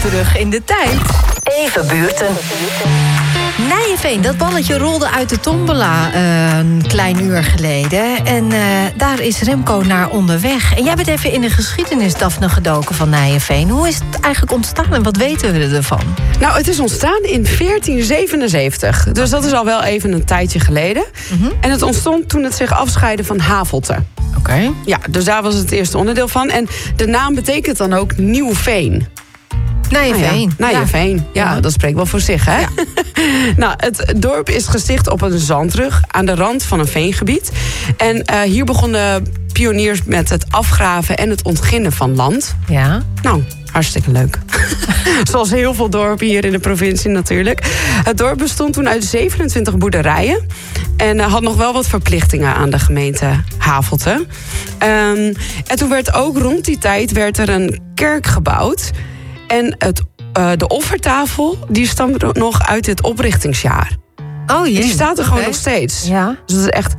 terug in de tijd. Even buurten. Nijeveen, dat balletje rolde uit de tombola een klein uur geleden. En daar is Remco naar onderweg. En jij bent even in de geschiedenis, Daphne, gedoken van Nijeveen. Hoe is het eigenlijk ontstaan en wat weten we ervan? Nou, het is ontstaan in 1477. Dus dat is al wel even een tijdje geleden. Mm-hmm. En het ontstond toen het zich afscheidde van Havelte. Oké. Ja, dus daar was het eerste onderdeel van. En de naam betekent dan ook Nieuw Veen. Nijeveen. Nijeveen, ja, dat spreekt wel voor zich, hè? Ja. Nou, het dorp is gesticht op een zandrug aan de rand van een veengebied. En hier begonnen pioniers met het afgraven en het ontginnen van land. Ja. Nou, hartstikke leuk. Zoals heel veel dorpen hier in de provincie natuurlijk. Het dorp bestond toen uit 27 boerderijen. En had nog wel wat verplichtingen aan de gemeente Havelte. En toen werd ook rond die tijd er een kerk gebouwd. En de offertafel, die stamt nog uit het oprichtingsjaar. Oh jee. Die staat er gewoon nog steeds. Ja. Dus dat is echt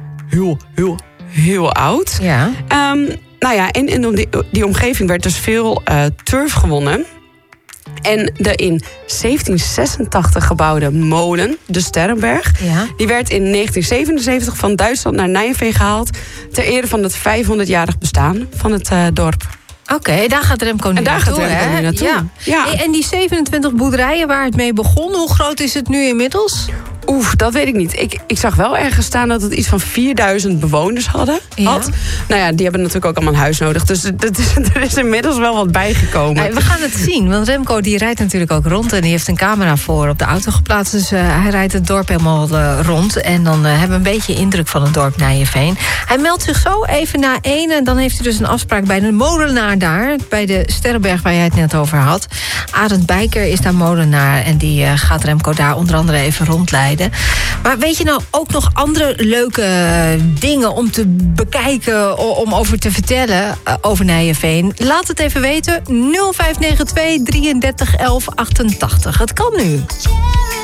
heel oud. Ja. Nou ja, en in die omgeving werd dus veel turf gewonnen. En de in 1786 gebouwde molen, de Sterrenberg, die werd in 1977 van Duitsland naar Nijeveen gehaald ter ere van het 500-jarig bestaan van het dorp. Oké, daar gaat Remco nu naartoe. Ja. En die 27 boerderijen waar het mee begon, hoe groot is het nu inmiddels? Dat weet ik niet. Ik zag wel ergens staan dat het iets van 4000 bewoners had. Nou ja, die hebben natuurlijk ook allemaal een huis nodig. Dus er is inmiddels wel wat bijgekomen. We gaan het zien, want Remco die rijdt natuurlijk ook rond. En die heeft een camera voor op de auto geplaatst. Dus hij rijdt het dorp helemaal rond. En dan hebben we een beetje indruk van het dorp Nijeveen. Hij meldt zich zo even na 1. En dan heeft hij dus een afspraak bij de molenaar daar. Bij de Sterrenberg waar jij het net over had. Arend Bijker is daar molenaar. En die gaat Remco daar onder andere even rondleiden. Maar weet je nou ook nog andere leuke dingen om te bekijken, om over te vertellen over Nijeveen? Laat het even weten. 0592 33 11 88. Het kan nu.